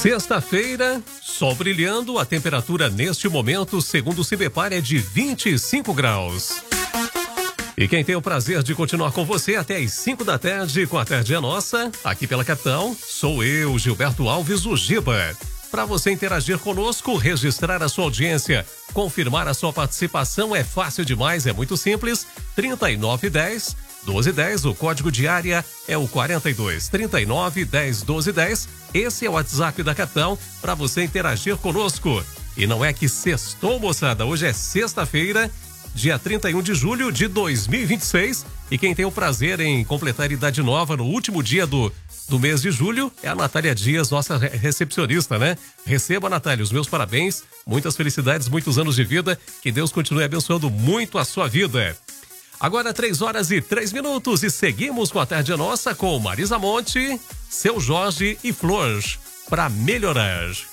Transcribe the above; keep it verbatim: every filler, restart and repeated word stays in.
Sexta-feira, sol brilhando, a temperatura neste momento, segundo o Cibepar, é de vinte e cinco graus. E quem tem o prazer de continuar com você até às cinco da tarde com a Tarde é Nossa, aqui pela capital, sou eu, Gilberto Alves, o Giba. Para você interagir conosco, registrar a sua audiência, confirmar a sua participação é fácil demais, é muito simples. trinta e nove dez, doze dez, o código de área é o quarenta e dois, trinta e nove, dez, doze, dez. Esse é o WhatsApp da capital para você interagir conosco. E não é que sextou, moçada, hoje é sexta-feira, dia trinta e um de julho de dois mil e vinte e seis. E quem tem o prazer em completar idade nova no último dia do, do mês de julho é a Natália Dias, nossa recepcionista, né? Receba, Natália, os meus parabéns, muitas felicidades, muitos anos de vida, que Deus continue abençoando muito a sua vida. Agora três horas e três minutos e seguimos com a Tarde Nossa com Marisa Monte, Seu Jorge e Flor, para melhorar.